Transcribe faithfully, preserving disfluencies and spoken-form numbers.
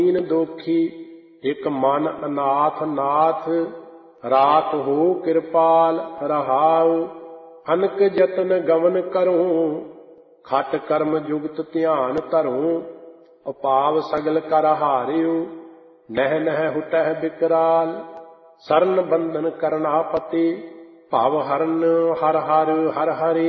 ਦੀਨ ਦੋਖੀ ਇਕ ਮਨ ਅਨਾਥ ਨਾਥ ਰਾਤ ਹੋ ਕਿਰਪਾਲ ਰਹਾਉ। ਅਨਕ ਜਤਨ ਗਵਨ ਕਰੂੰ ਖਟ ਕਰਮ ਜੁਗਤ ਧਿਆਨ ਧਰੂੰ। ਉਪਾਵ ਸਗਲ ਕਰ ਹਾਰਿਉ ਨਹਿ ਨਹਿ ਹੁਟਹਿ ਬਿਕਰਾਲ। ਸਰਨ ਬੰਧਨ ਕਰਨਾਪਤੀ ਭਵ ਹਰਨ ਹਰ ਹਰ ਹਰ ਹਰਿ।